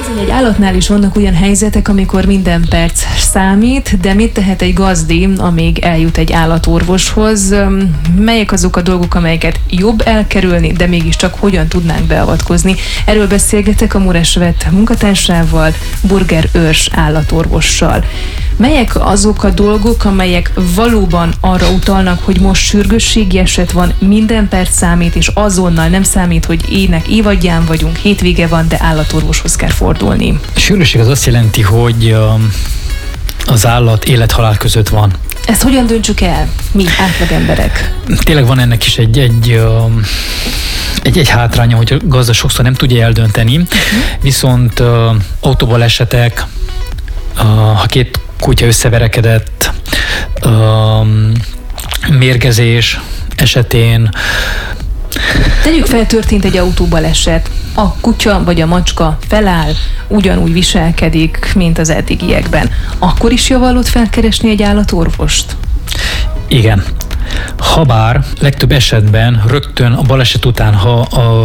Egy állatnál is vannak olyan helyzetek, amikor minden perc számít, de mit tehet egy gazdi, amíg eljut egy állatorvoshoz? Melyek azok a dolgok, amelyeket jobb elkerülni, de mégiscsak hogyan tudnánk beavatkozni? Erről beszélgetek a Muresvet munkatársával, Burger Őrs állatorvossal. Melyek azok a dolgok, amelyek valóban arra utalnak, hogy most sürgősségi eset van, minden perc számít, és azonnal nem számít, hogy ének évadján vagyunk, hétvége van, de állatorvoshoz kell fordulni? A sürgősség az azt jelenti, hogy az állat élet-halál között van. Ezt hogyan döntsük el, mi átlagemberek? Tényleg van ennek is egy hátránya, hogy a gazda sokszor nem tudja eldönteni, viszont autóbalesetek, ha két kutya összeverekedett, mérgezés esetén. Tegyük fel, történt egy autóbaleset. A kutya vagy a macska feláll, ugyanúgy viselkedik, mint az eddigiekben. Akkor is javallott felkeresni egy állatorvost? Igen. Habár legtöbb esetben rögtön a baleset után, ha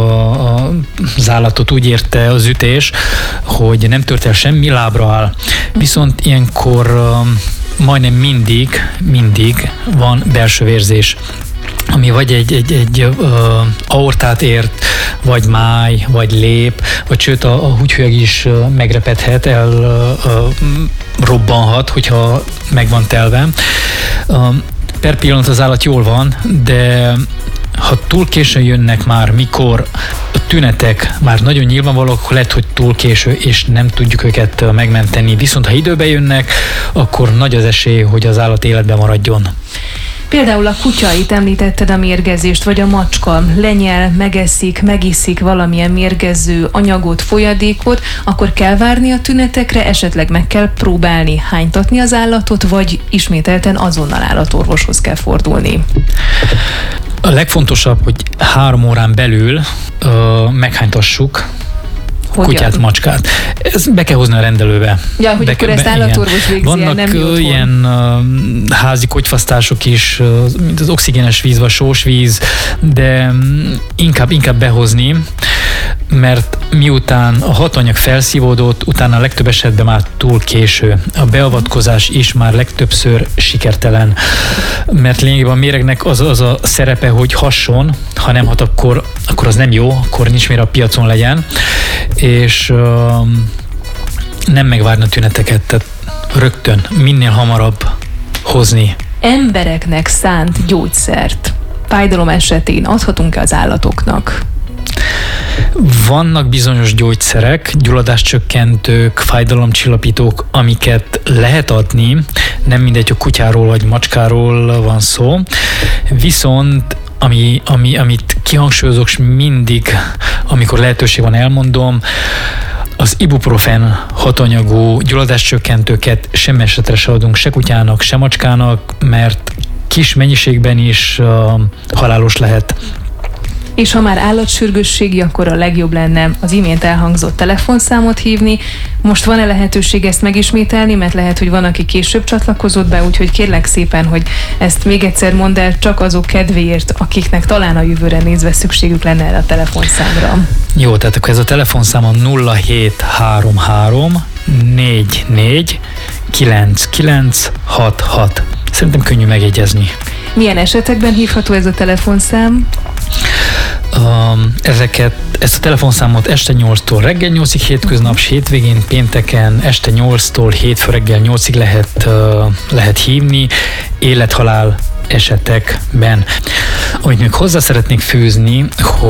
az állatot úgy érte az ütés, hogy nem tört el semmi, lábra áll. Viszont ilyenkor majdnem mindig van belső vérzés, ami vagy egy aortát ért, vagy máj, vagy lép, vagy sőt a húgyhőlyeg is megrepedhet, robbanhat, hogyha meg van telve. Per pillanat az állat jól van, de ha túl későn jönnek már, mikor a tünetek már nagyon nyilvánvalók, akkor lehet, hogy túl késő, és nem tudjuk őket megmenteni. Viszont ha időben jönnek, akkor nagy az esély, hogy az állat életben maradjon. Például a kutya, itt említetted a mérgezést, vagy a macska lenyel, megeszik, megiszik valamilyen mérgező anyagot, folyadékot, akkor kell várni a tünetekre, esetleg meg kell próbálni hánytatni az állatot, vagy ismételten azonnal állatorvoshoz kell fordulni? A legfontosabb, hogy 3 órán belül meghánytassuk kutyát, macskát. Ezt be kell hozni a rendelőbe. Ja, hogy akkor ezt állatorvos végzi el, nem mi otthon. Ilyen házi kogyfasztások is, mint az oxigénes víz, vagy sós víz, de inkább behozni, mert miután a hatanyag felszívódott, utána a legtöbb esetben már túl késő. A beavatkozás is már legtöbbször sikertelen, mert lényegében a méregnek az a szerepe, hogy hasson, ha nem hat, akkor az nem jó, akkor nincs mire a piacon legyen, és nem megvárni a tüneteket, tehát rögtön, minél hamarabb hozni. Embereknek szánt gyógyszert fájdalom esetén adhatunk-e az állatoknak? Vannak bizonyos gyógyszerek, gyulladáscsökkentők, fájdalomcsillapítók, amiket lehet adni, nem mindegy, hogy kutyáról vagy macskáról van szó, viszont amit kihangsúlyozok mindig, amikor lehetőség van, elmondom, az ibuprofen hatanyagú gyulladáscsökkentőket semmi esetre se adunk se kutyának, se macskának, mert kis mennyiségben is halálos lehet. És ha már állatsürgősségi, akkor a legjobb lenne az imént elhangzott telefonszámot hívni. Most van-e lehetőség ezt megismételni, mert lehet, hogy van, aki később csatlakozott be, úgyhogy kérlek szépen, hogy ezt még egyszer mondd el, csak azok kedvéért, akiknek talán a jövőre nézve szükségük lenne erre a telefonszámra. Jó, tehát akkor ez a telefonszám a 0733 44 9966. Szerintem könnyű megjegyezni. Milyen esetekben hívható ez a telefonszám? Ezt a telefonszámot este 8-tól reggel 8-ig, hétköznap, hétvégén, pénteken, este 8-tól hétfő reggel 8-ig lehet hívni, élet-halál esetekben. Amit még hozzá szeretnék fűzni,